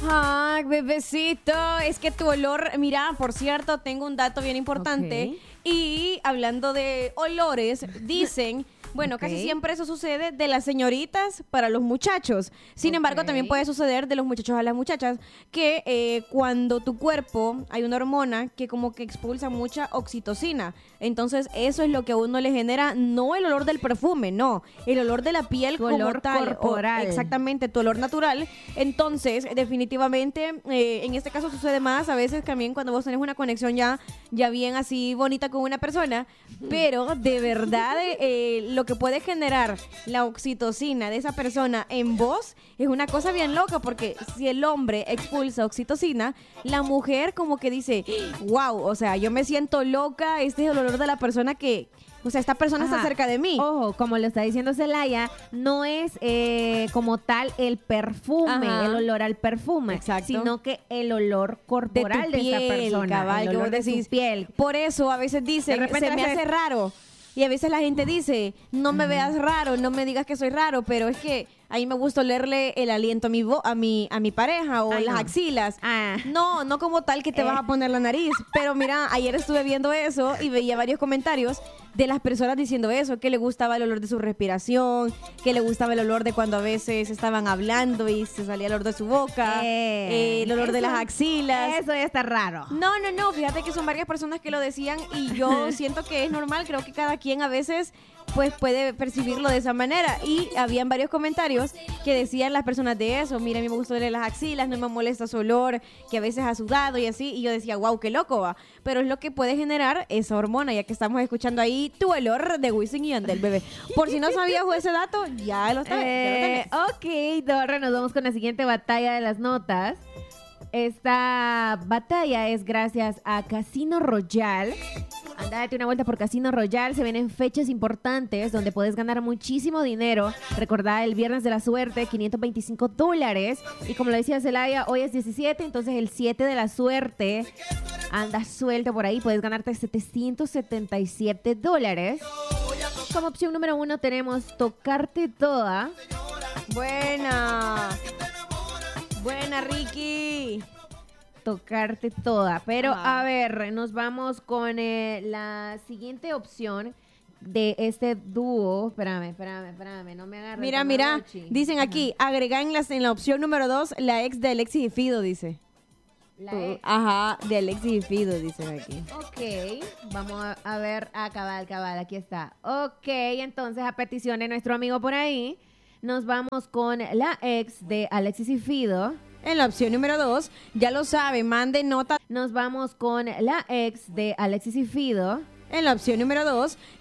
Ay, bebecito, es que tu olor, mira, por cierto, tengo un dato bien importante. Ok. Y hablando de olores, dicen, bueno, Ok. casi siempre eso sucede de las señoritas para los muchachos. Sin embargo, Ok. también puede suceder de los muchachos a las muchachas, que cuando tu cuerpo hay una hormona que como que expulsa mucha oxitocina. Entonces, eso es lo que a uno le genera, no el olor del perfume, no, el olor de la piel Tu como olor tal. corporal. Exactamente, tu olor natural. Entonces, definitivamente, en este caso sucede más a veces también cuando vos tenés una conexión ya bien así bonita con una persona, pero de verdad lo que puede generar la oxitocina de esa persona en vos es una cosa bien loca, porque si el hombre expulsa oxitocina, la mujer como que dice, wow, o sea, yo me siento loca, este es el olor de la persona que... O sea, esta persona está Ajá. cerca de mí. Ojo, como lo está diciendo Celaya, no es como tal el perfume, Ajá. el olor al perfume, Exacto. sino que el olor corporal de, esa persona, cabal, el que olor vos de su decís. piel. Por eso a veces dicen, De repente se me haces- hace raro. Y a veces la gente dice, no me veas raro, no me digas que soy raro, pero es que a mí me gusta olerle el aliento a mi pareja o Ay, las no. axilas. Ah. No como tal que te vas a poner la nariz. Pero mira, ayer estuve viendo eso y veía varios comentarios de las personas diciendo eso, que le gustaba el olor de su respiración, que le gustaba el olor de cuando a veces estaban hablando y se salía el olor de su boca, el olor de Eso- las axilas. Eso ya está raro. No, fíjate que son varias personas que lo decían y yo siento que es normal, creo que cada quien a veces pues puede percibirlo de esa manera, y habían varios comentarios que decían las personas de eso, mira, a mí me gusta oler las axilas, no me molesta su olor, que a veces ha sudado y así, y yo decía, wow, qué loco va, pero es lo que puede generar esa hormona, ya que estamos escuchando ahí tu olor de Wisin y Yandel, bebé. Por si no sabías ese dato, ya lo sabes, ya lo tenés. Ok, Dorra, nos vamos con la siguiente batalla de las notas. Esta batalla es gracias a Casino Royale. Anda, date una vuelta por Casino Royale. Se vienen fechas importantes donde puedes ganar muchísimo dinero. Recordá, el viernes de la suerte, $525. Y como lo decía Celaya, hoy es 17, entonces el 7 de la suerte anda suelto por ahí. Puedes ganarte $777. Como opción número 1 tenemos Tocarte Toda. Buena, Ricky. Tocarte Toda. Pero Ajá. a ver, nos vamos con la siguiente opción de este dúo. Espérame, no me agarres. Mira, Tamagotchi. dicen aquí, agrega en la opción número 2 la ex de Alexis y Fido, dice. La ex. Ajá, de Alexis y Fido, dicen aquí. Ok, vamos a ver. Cabal, aquí está. Ok, entonces a petición de nuestro amigo por ahí, nos vamos con la ex de Alexis y Fido. En la opción número 2, ya lo saben, manden nota. Nos vamos con la ex de Alexis y Fido. En la opción número 2,